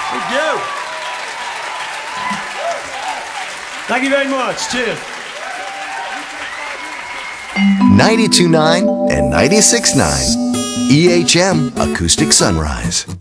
Thank you. Thank you very much. Cheers. 92.9 and 96.9 EHM Acoustic Sunrise.